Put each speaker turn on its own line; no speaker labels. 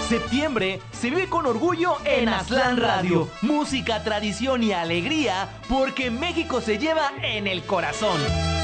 Septiembre se vive con orgullo en Aztlán Radio. Música, tradición y alegría, porque México se lleva en el corazón.